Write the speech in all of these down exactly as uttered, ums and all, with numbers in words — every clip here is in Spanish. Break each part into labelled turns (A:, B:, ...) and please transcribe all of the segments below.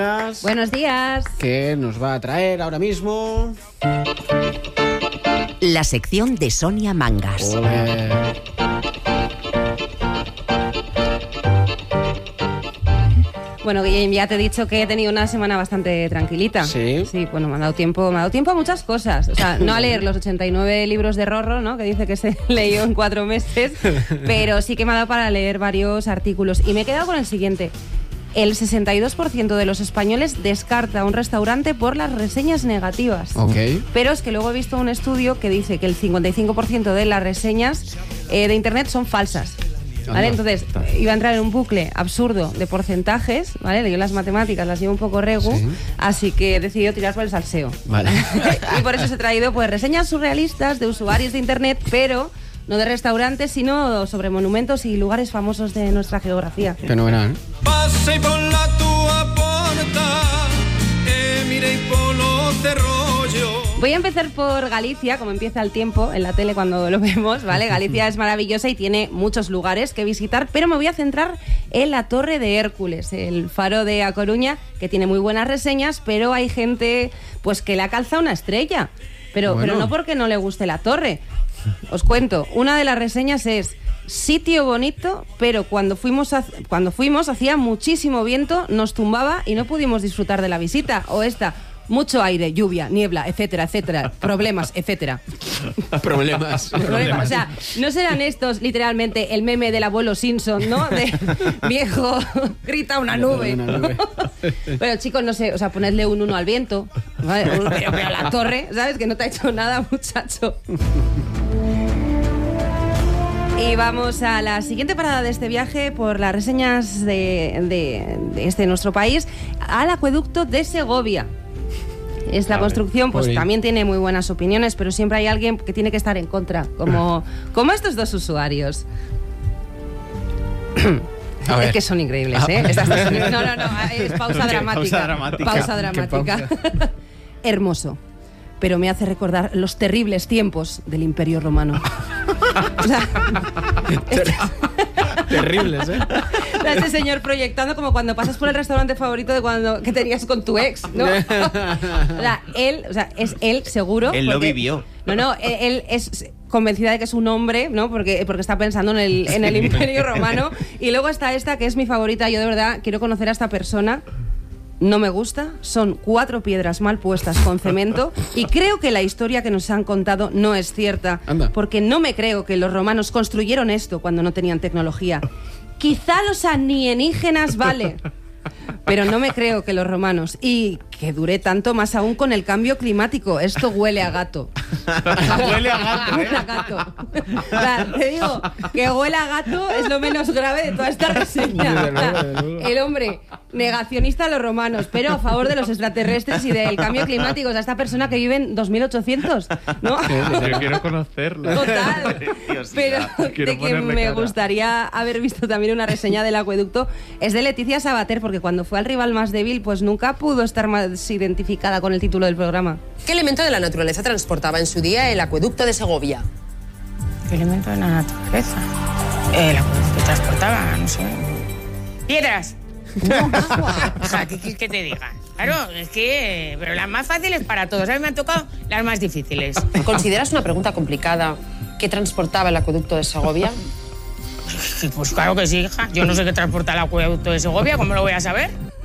A: Buenos días.
B: ¿Qué nos va a traer ahora mismo?
C: La sección de Sonia Mangas.
B: Olé.
A: Bueno, Guillem, ya te he dicho que he tenido una semana bastante tranquilita.
B: Sí.
A: Sí, bueno, me ha dado tiempo, me ha dado tiempo a muchas cosas. O sea, no a leer los ochenta y nueve libros de Rorro, ¿no? Que dice que se leyó en cuatro meses, pero sí que me ha dado para leer varios artículos. Y me he quedado con el siguiente. El sesenta y dos por ciento de los españoles descarta un restaurante por las reseñas negativas.
B: Ok.
A: Pero es que luego he visto un estudio que dice que el cincuenta y cinco por ciento de las reseñas eh, de internet son falsas. ¿Vale? Entonces, iba a entrar en un bucle absurdo de porcentajes, ¿vale? Yo las matemáticas las llevo un poco regu, sí. Así que he decidido tirar por el salseo.
B: Vale.
A: Y por eso os he traído pues reseñas surrealistas de usuarios de internet, pero no de restaurantes, sino sobre monumentos y lugares famosos de nuestra geografía.
B: Fenomenal.
D: Passei pola tua porta e mirei polo cerrollo.
A: Voy a empezar por Galicia, como empieza el tiempo en la tele cuando lo vemos, ¿vale? Galicia es maravillosa y tiene muchos lugares que visitar, pero me voy a centrar en la Torre de Hércules, el faro de A Coruña, que tiene muy buenas reseñas, pero hay gente pues que le ha calzado una estrella. Pero, bueno. pero no porque no le guste la torre. Os cuento, una de las reseñas es: sitio bonito, pero cuando fuimos, a, cuando fuimos hacía muchísimo viento, nos tumbaba y no pudimos disfrutar de la visita. O esta: mucho aire, lluvia, niebla, etcétera, etcétera, problemas, etcétera.
B: Problemas.
A: Problemas. O sea, no serán estos literalmente el meme del abuelo Simpson, ¿no? De viejo, grita una nube.
B: Una nube.
A: Bueno, chicos, no sé, o sea, ponedle un uno al viento, ¿vale? Pero, pero la torre, ¿sabes? Que no te ha hecho nada, muchacho. Y vamos a la siguiente parada de este viaje por las reseñas de, de, de este nuestro país, al acueducto de Segovia. Esta construcción pues también tiene muy buenas opiniones, pero siempre hay alguien que tiene que estar en contra, como, como estos dos usuarios. Es que son increíbles, ¿eh? Estas dos son... No, no, no, es pausa dramática. Pausa dramática. Pausa dramática. Pausa? Hermoso, pero me hace recordar los terribles tiempos del Imperio Romano. O sea, este...
B: Terribles, ¿eh?
A: Este señor proyectando como cuando pasas por el restaurante favorito de cuando que tenías con tu ex, ¿no? O sea, él, o sea, es él seguro.
E: Él
A: porque,
E: lo vivió.
A: No, no, él, él es convencida de que es un hombre, ¿no? Porque, porque está pensando en el, en el Imperio Romano. Y luego está esta, que es mi favorita. Yo de verdad quiero conocer a esta persona. No me gusta, son cuatro piedras mal puestas con cemento y creo que la historia que nos han contado no es cierta.
B: Anda.
A: Porque no me creo que los romanos construyeron esto cuando no tenían tecnología. Quizá los alienígenas, vale, pero no me creo que los romanos. Y que dure tanto, más aún con el cambio climático. Esto huele a gato.
E: Huele a gato, ¿eh?
A: Huele a gato. O sea, te digo, que huele a gato es lo menos grave de toda esta reseña. O sea, el hombre negacionista a los romanos, pero a favor de los extraterrestres y del cambio climático. O sea, esta persona que vive en dos mil ochocientos, ¿no?
E: Yo quiero conocerla.
A: Total.
E: Dios,
A: pero
E: quiero
A: de que me
E: cara.
A: gustaría haber visto también una reseña del acueducto es de Leticia Sabater, porque cuando fue al rival más débil, pues nunca pudo estar más identificada con el título del programa.
F: ¿Qué elemento de la naturaleza transportaba en su día el acueducto de Segovia?
G: ¿Qué elemento de la naturaleza? El acueducto transportaba, no sé, piedras. No, agua. O sea, ¿qué quieres que te diga? Claro, es que... Pero las más fáciles para todos. A mí me han tocado las más difíciles.
F: ¿Consideras una pregunta complicada qué transportaba el acueducto de Segovia?
G: Pues claro que sí, hija. Yo no sé qué transporta el acueducto de Segovia, ¿cómo lo voy a saber?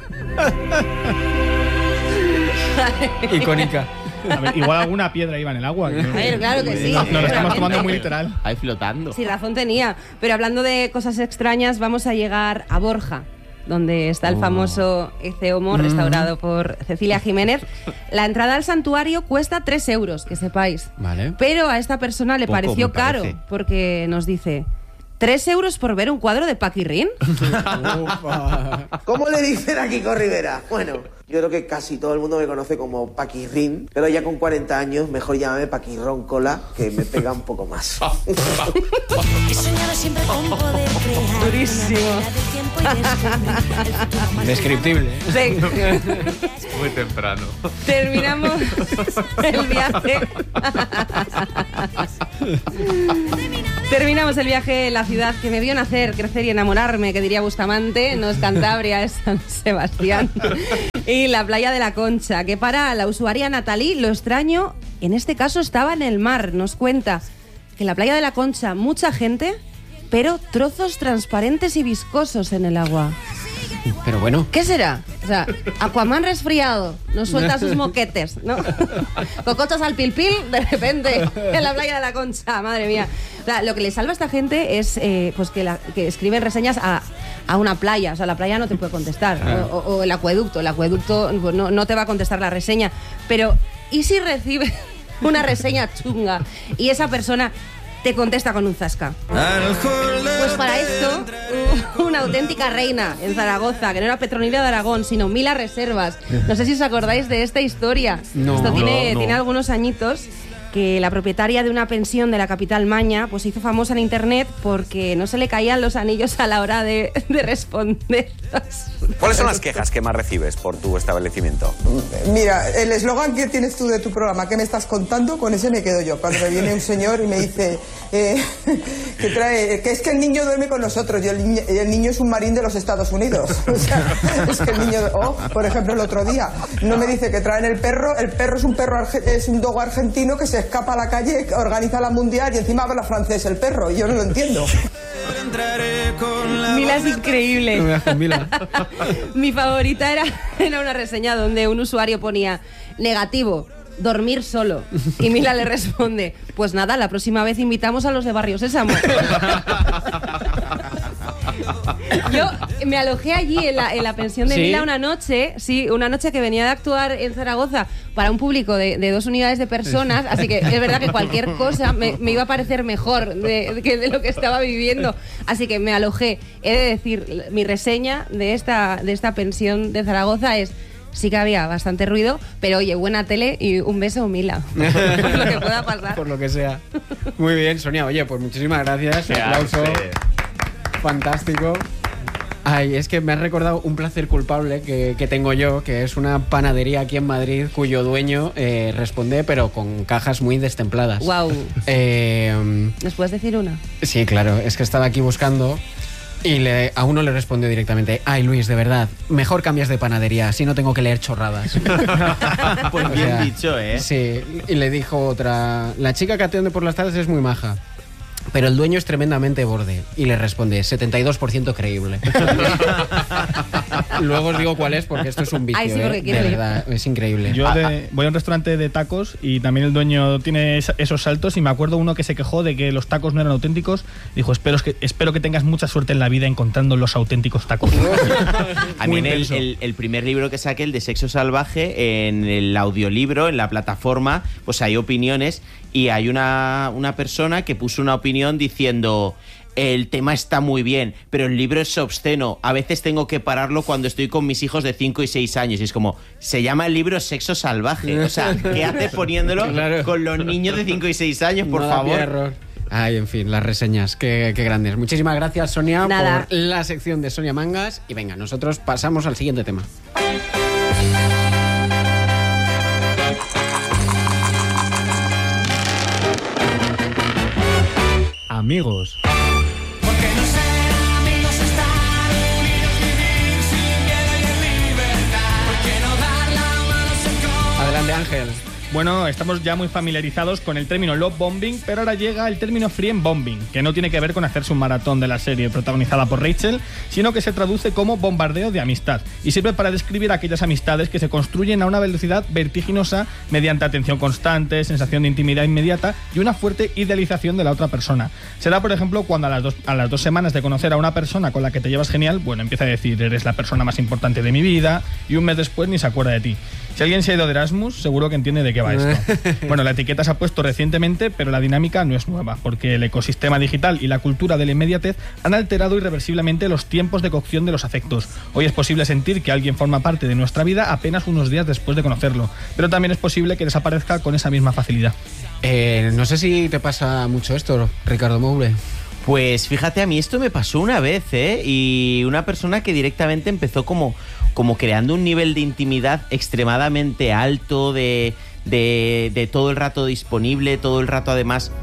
B: Icónica.
H: A ver, igual alguna piedra iba en el agua. Que...
A: A ver, claro que sí.
H: No, no lo estamos tomando muy literal.
E: Ahí flotando.
A: Sí, razón tenía. Pero hablando de cosas extrañas, vamos a llegar a Borja, donde está el
E: Oh.
A: famoso Eceomo, restaurado por Cecilia Jiménez. La entrada al santuario cuesta tres euros, que sepáis.
B: Vale.
A: Pero a esta persona le
E: Poco,
A: pareció
E: me
A: caro,
E: parece.
A: porque nos dice... ¿Tres euros por ver un cuadro de Paquirrín?
I: ¿Cómo le dicen a Kiko Rivera? Bueno, yo creo que casi todo el mundo me conoce como Paquirrín, pero ya con cuarenta años mejor llámame Paquirrón Cola, que me pega un poco más.
J: He soñado siempre con poder crear.
A: Durísimo.
B: Descriptible.
A: Sí.
E: Muy temprano.
A: Terminamos el viaje. Terminamos el viaje en la ciudad que me vio nacer, crecer y enamorarme, que diría Bustamante. No es Cantabria, es San Sebastián. Y la playa de la Concha, que para la usuaria Natalí, lo extraño, en este caso estaba en el mar. Nos cuenta que en la playa de la Concha mucha gente, pero trozos transparentes y viscosos en el agua.
B: Pero bueno.
A: ¿Qué será? O sea, Aquaman resfriado, nos suelta sus moquetes, ¿no? Cocochas al pil pil, de repente, en la playa de la Concha, madre mía. O sea, lo que le salva a esta gente es eh, pues que, la, que escriben reseñas a, a una playa. O sea, la playa no te puede contestar. O, o, o el acueducto. El acueducto pues, no, no te va a contestar la reseña. Pero, ¿y si recibe una reseña chunga y esa persona te contesta con un zasca? Pues para esto, una auténtica reina en Zaragoza, que no era Petronila de Aragón, sino Mila Reservas. No sé si os acordáis de esta historia.
B: No,
A: esto tiene,
E: no, no.
A: tiene algunos añitos, que la propietaria de una pensión de la capital maña pues se hizo famosa en internet porque no se le caían los anillos a la hora de, de responder.
K: ¿Cuáles son las quejas que más recibes por tu establecimiento?
L: Mira, el eslogan que tienes tú de tu programa, ¿qué me estás contando? Con ese me quedo yo. Cuando me viene un señor y me dice eh, que trae, que es que el niño duerme con nosotros y el, niño, el niño es un marín de los Estados Unidos. O sea, es que el niño, oh, por ejemplo, el otro día no me dice que traen el perro, el perro es un perro arge, es un dogo argentino que se escapa a la calle, organiza la mundial y encima habla francés el perro, y yo no lo entiendo.
A: Mila es increíble.
B: No me das con Mila.
A: Mi favorita era, era una reseña donde un usuario ponía negativo, dormir solo. Y Mila le responde, pues nada, la próxima vez invitamos a los de Barrio Sésamo. Yo me alojé allí en la, en la pensión de
B: ¿Sí?
A: Mila una noche, sí, una noche que venía de actuar en Zaragoza para un público de, de dos unidades de personas, así que es verdad que cualquier cosa me, me iba a parecer mejor de, de, de lo que estaba viviendo, así que me alojé. He de decir, mi reseña de esta, de esta pensión de Zaragoza es: sí que había bastante ruido, pero oye, buena tele y un beso, Mila. Por lo que pueda pasar.
B: Por lo que sea. Muy bien, Sonia. Oye, pues muchísimas gracias. Un aplauso. Fantástico. Ay, es que me has recordado un placer culpable que, que tengo yo, que es una panadería aquí en Madrid cuyo dueño eh, responde, pero con cajas muy destempladas.
A: Wow.
B: Eh,
A: ¿Nos puedes decir una?
B: sí, claro. Es que estaba aquí buscando y le, a uno le respondió directamente: ay, Luis, de verdad, mejor cambias de panadería, así no tengo que leer chorradas.
E: Pues
B: O
E: bien
B: sea,
E: dicho, ¿eh?
B: Sí, y le dijo otra: la chica que atiende por las tardes es muy maja, pero el dueño es tremendamente borde. Y le responde: setenta y dos por ciento creíble. Luego os digo cuál es, porque esto es un vicio.
A: Ay, sí, porque
B: ¿eh?
A: quiero
B: De
A: ir.
B: verdad, es increíble.
H: Yo de- voy a un restaurante de tacos y también el dueño tiene esa- esos saltos, y me acuerdo uno que se quejó de que los tacos no eran auténticos. Dijo: espero que, espero que tengas mucha suerte en la vida encontrando los auténticos tacos.
M: A mí en el, el, el primer libro que saqué, el de Sexo Salvaje, en el audiolibro, en la plataforma, pues hay opiniones, y hay una, una persona que puso una opinión diciendo: el tema está muy bien, pero el libro es obsceno. A veces tengo que pararlo cuando estoy con mis hijos de cinco y seis años. Y es como, se llama el libro Sexo Salvaje. O sea, ¿qué hace poniéndolo
B: Claro.
M: con los niños de cinco y seis años, por
B: No da pie a
M: favor?
B: error. Ay, en fin, las reseñas, qué, qué grandes. Muchísimas gracias, Sonia,
A: Nada.
B: por la sección de Sonia Mangas. Y venga, nosotros pasamos al siguiente tema.
H: Amigos.
J: Porque no ser amigos es estar unidos, vivir sin miedo y en libertad. Porque no dar la mano se come.
B: Adelante, Ángel.
H: Bueno, estamos ya muy familiarizados con el término love bombing, pero ahora llega el término friend bombing, que no tiene que ver con hacerse un maratón de la serie protagonizada por Rachel, sino que se traduce como bombardeo de amistad y sirve para describir aquellas amistades que se construyen a una velocidad vertiginosa mediante atención constante, sensación de intimidad inmediata y una fuerte idealización de la otra persona. Se da, por ejemplo, cuando a las dos, a las dos semanas de conocer a una persona con la que te llevas genial, bueno, empieza a decir: eres la persona más importante de mi vida, y un mes después ni se acuerda de ti. Si alguien se ha ido de Erasmus, seguro que entiende de qué va esto. Bueno, la etiqueta se ha puesto recientemente, pero la dinámica no es nueva, porque el ecosistema digital y la cultura de la inmediatez han alterado irreversiblemente los tiempos de cocción de los afectos. Hoy es posible sentir que alguien forma parte de nuestra vida apenas unos días después de conocerlo, pero también es posible que desaparezca con esa misma facilidad.
B: Eh, no sé si te pasa mucho esto, Ricardo Moure.
M: Pues fíjate, a mí esto me pasó una vez, ¿eh? Y una persona que directamente empezó como, como creando un nivel de intimidad extremadamente alto, de, de, de todo el rato disponible, todo el rato además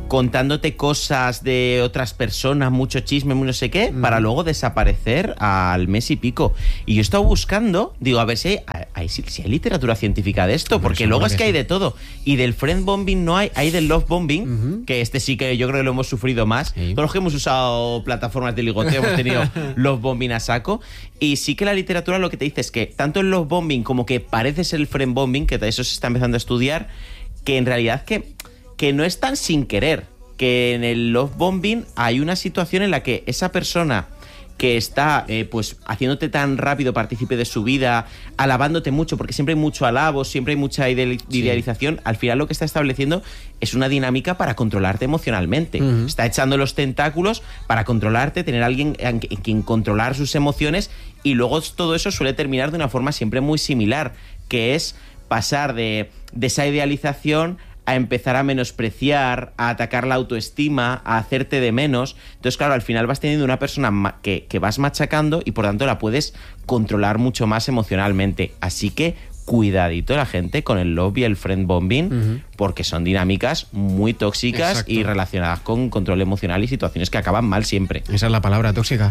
M: contándote cosas de otras personas, mucho chisme, muy no sé qué, mm. para luego desaparecer al mes y pico. Y yo he estado buscando, digo, a ver si hay, hay, si hay literatura científica de esto, porque luego es que hay de todo. Y del friend bombing no hay, hay del love bombing, uh-huh. que este sí que yo creo que lo hemos sufrido más. Sí. Todos los que hemos usado plataformas de ligoteo hemos tenido love bombing a saco. Y sí que la literatura lo que te dice es que tanto el love bombing como que parece ser el friend bombing, que eso se está empezando a estudiar, que en realidad que... que no es tan sin querer, que en el love bombing hay una situación en la que esa persona que está eh, pues haciéndote tan rápido partícipe de su vida, alabándote mucho, porque siempre hay mucho alabo, siempre hay mucha ideal- sí. idealización, al final lo que está estableciendo es una dinámica para controlarte emocionalmente. Uh-huh. Está echando los tentáculos para controlarte, tener a alguien en quien controlar sus emociones, y luego todo eso suele terminar de una forma siempre muy similar, que es pasar de, de esa idealización a empezar a menospreciar, a atacar la autoestima, a hacerte de menos. Entonces, claro, al final vas teniendo una persona ma- que, que vas machacando y por tanto la puedes controlar mucho más emocionalmente. Así que cuidadito la gente con el love y el friend bombing, uh-huh. porque son dinámicas muy tóxicas. Exacto. Y relacionadas con control emocional y situaciones que acaban mal siempre.
B: Esa es la palabra, tóxica.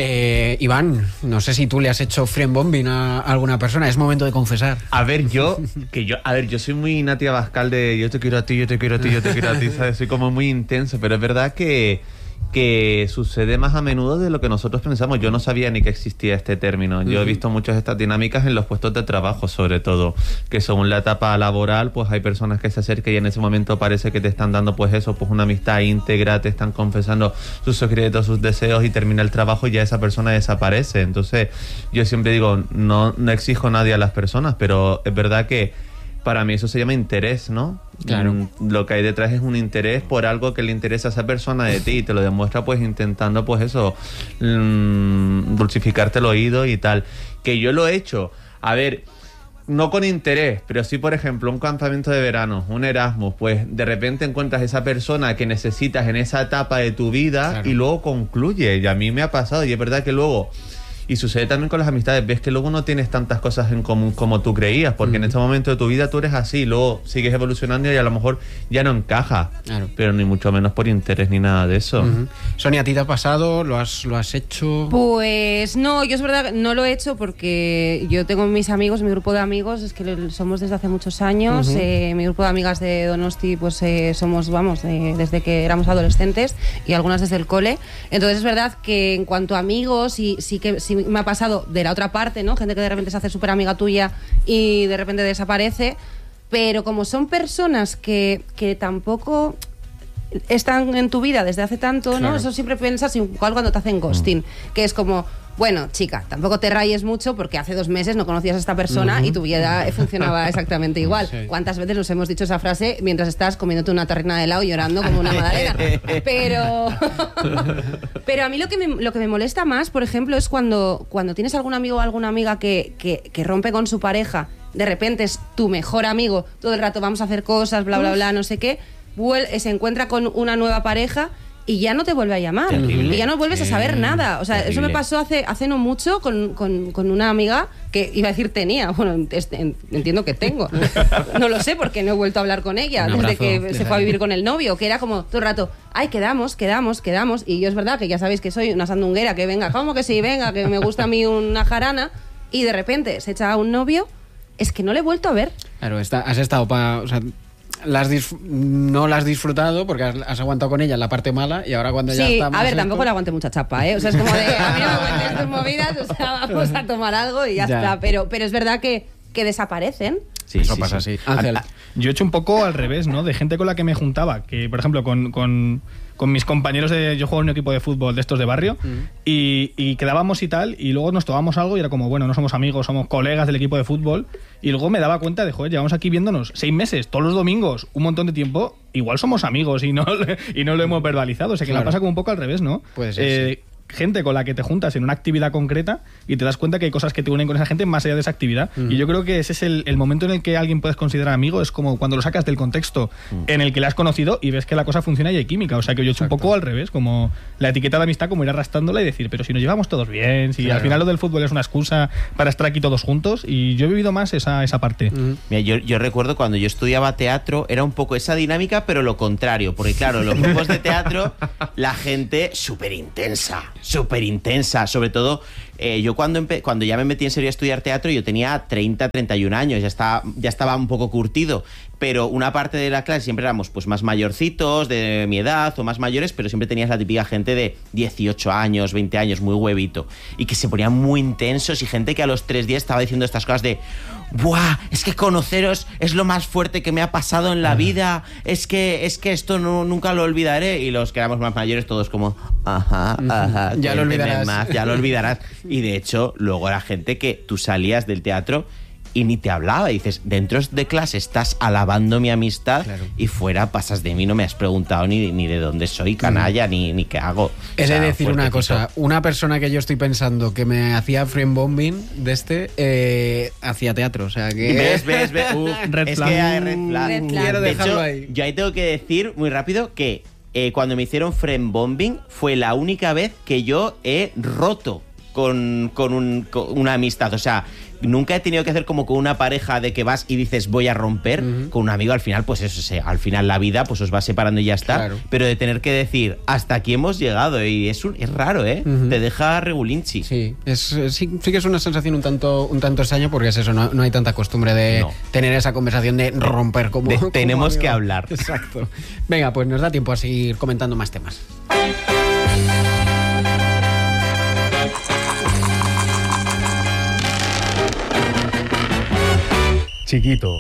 B: Eh, Iván, no sé si tú le has hecho friend bombing a alguna persona. Es momento de confesar.
E: A ver, yo, que yo, a ver, yo soy muy Nati Abascal de yo te quiero a ti, yo te quiero a ti, yo te quiero a ti, ¿sabes? Soy como muy intenso, pero es verdad que que sucede más a menudo de lo que nosotros pensamos. Yo no sabía ni que existía este término. Yo uh-huh. he visto muchas de estas dinámicas en los puestos de trabajo, sobre todo, que según la etapa laboral, pues hay personas que se acercan y en ese momento parece que te están dando pues eso, pues una amistad íntegra, te están confesando sus secretos, sus deseos, y termina el trabajo y ya esa persona desaparece. Entonces, yo siempre digo, no, no exijo a nadie a las personas, pero es verdad que para mí eso se llama interés, ¿no?
B: Claro.
E: Mm, lo que hay detrás es un interés por algo que le interesa a esa persona de ti, y te lo demuestra pues intentando pues eso, mmm, dulcificarte el oído y tal. Que yo lo he hecho, a ver, no con interés, pero sí, por ejemplo, un campamento de verano, un Erasmus, pues de repente encuentras esa persona que necesitas en esa etapa de tu vida, claro. y luego concluye. Y a mí me ha pasado, y es verdad que luego... Y sucede también con las amistades, ves que luego no tienes tantas cosas en común como tú creías, porque uh-huh. en este momento de tu vida tú eres así, luego sigues evolucionando y a lo mejor ya no encaja, claro. pero ni mucho menos por interés ni nada de eso.
B: Uh-huh. Sonia, ¿a ti te ha pasado? ¿Lo has, lo has hecho?
A: Pues no, yo es verdad que no lo he hecho porque yo tengo mis amigos, mi grupo de amigos, es que somos desde hace muchos años, uh-huh. eh, mi grupo de amigas de Donosti, pues eh, somos, vamos, de, desde que éramos adolescentes y algunas desde el cole. Entonces es verdad que en cuanto a amigos, sí, sí que... Sí, me ha pasado de la otra parte, ¿no? Gente que de repente se hace súper amiga tuya y de repente desaparece, pero como son personas que, que tampoco están en tu vida desde hace tanto, ¿no? Claro. Eso siempre piensas igual cuando te hacen ghosting, mm. que es como, bueno, chica, tampoco te rayes mucho porque hace dos meses no conocías a esta persona uh-huh. y tu vida funcionaba exactamente igual. Sí. ¿Cuántas veces nos hemos dicho esa frase mientras estás comiéndote una tarrina de helado y llorando como una magdalena? Pero pero a mí lo que, me, lo que me molesta más, por ejemplo, es cuando, cuando tienes algún amigo o alguna amiga que, que, que rompe con su pareja, de repente es tu mejor amigo, todo el rato vamos a hacer cosas, bla, bla, bla, no sé qué, vuel- se encuentra con una nueva pareja y ya no te vuelve a llamar. Terrible. Y ya no vuelves a saber nada. O sea, terrible. Eso me pasó hace, hace no mucho con, con, con una amiga que iba a decir tenía. Bueno, este, entiendo que tengo. No lo sé porque no he vuelto a hablar con ella desde que se fue a vivir con el novio, que era como todo el rato, ay, quedamos, quedamos, quedamos. Y yo es verdad que ya sabéis que soy una sandunguera, que venga, ¿cómo que sí? Venga, que me gusta a mí una jarana. Y de repente se echa a un novio. Es que no le he vuelto a ver.
B: Claro, está, has estado para... O sea, la has disf- no la has disfrutado porque has, has aguantado con ella en la parte mala y ahora cuando
A: sí,
B: ya está
A: a ver,
B: esto...
A: tampoco le aguante mucha chapa, ¿eh? O sea, es como de, a mí no me cuentes tus movidas, o sea, vamos a tomar algo y ya, ya. está. Pero, pero es verdad que, que desaparecen.
B: Sí, eso sí, pasa así. Sí.
H: Ángel. Yo he hecho un poco al revés, ¿no? De gente con la que me juntaba, que por ejemplo con, con, con mis compañeros de... Yo juego en un equipo de fútbol de estos de barrio mm. y, y quedábamos y tal, y luego nos tomábamos algo y era como, bueno, no somos amigos, somos colegas del equipo de fútbol, y luego me daba cuenta de, joder, llevamos aquí viéndonos seis meses, todos los domingos, un montón de tiempo, igual somos amigos y no, y no lo hemos verbalizado, o sea que claro. me pasa como un poco al revés, ¿no?
B: Puede ser,
H: eh,
B: sí.
H: gente con la que te juntas en una actividad concreta y te das cuenta que hay cosas que te unen con esa gente más allá de esa actividad. Mm. Y yo creo que ese es el, el momento en el que alguien puedes considerar amigo, es como cuando lo sacas del contexto mm. en el que le has conocido y ves que la cosa funciona y hay química. O sea que yo he hecho un poco al revés, como la etiqueta de amistad, como ir arrastrándola y decir, pero si nos llevamos todos bien, si claro. al final lo del fútbol es una excusa para estar aquí todos juntos, y yo he vivido más esa, esa parte.
M: Mm. Mira, yo, yo recuerdo cuando yo estudiaba teatro, era un poco esa dinámica, pero lo contrario, porque claro, en los grupos de teatro, la gente súper intensa, súper intensa, sobre todo eh, yo cuando, empe- cuando ya me metí en serio a estudiar teatro, yo tenía treinta, treinta y un años, ya estaba, ya estaba un poco curtido, pero una parte de la clase siempre éramos pues más mayorcitos, de mi edad o más mayores, pero siempre tenías la típica gente de dieciocho años, veinte años, muy huevito, y que se ponían muy intensos, y gente que a los tres días estaba diciendo estas cosas de ¡buah! Es que conoceros es lo más fuerte que me ha pasado en la vida, es que, es que esto no, nunca lo olvidaré, y los que éramos más mayores todos como ajá, ajá,
B: ya lo olvidarás
M: más, ya lo olvidarás. Y de hecho luego era gente que tú salías del teatro y ni te hablaba, y dices, dentro de clase estás alabando mi amistad, claro. y fuera pasas de mí, no me has preguntado ni, ni de dónde soy, canalla, mm. ni, ni qué hago.
B: He o sea, de decir una cosa, una persona que yo estoy pensando que me hacía friend bombing de este, eh, hacía teatro, o sea que...
M: ¿Ves, ves, ves? Uh,
H: red
M: es
H: flag.
M: que hay red flag.
A: Red flag.
B: Quiero
M: de
B: dejarlo
M: hecho,
B: ahí.
M: Yo ahí tengo que decir muy rápido que eh, cuando me hicieron friend bombing fue la única vez que yo he roto con, con, un, con una amistad, o sea... Nunca he tenido que hacer como con una pareja de que vas y dices voy a romper. Uh-huh. Con un amigo al final, pues eso, o al final la vida pues os va separando y ya está. Claro. Pero de tener que decir hasta aquí hemos llegado, y es, un, es raro, ¿eh? Uh-huh. Te deja regulinchi.
B: Sí, es, sí, sí que es una sensación un tanto, un tanto extraña, porque es eso, no, no hay tanta costumbre de no. tener esa conversación de romper como...
M: De,
B: como
M: tenemos
B: amigo.
M: que hablar.
B: Exacto. Venga, pues nos da tiempo a seguir comentando más temas.
N: Chiquito,